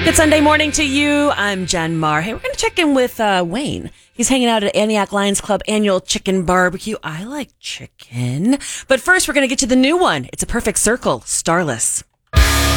Good Sunday morning to you. I'm Jen Marr. Hey, we're going to check in with Wayne. He's hanging out at Antioch Lions Club annual chicken barbecue. I like chicken. But first, we're going to get to the new one. It's a perfect circle, Starless.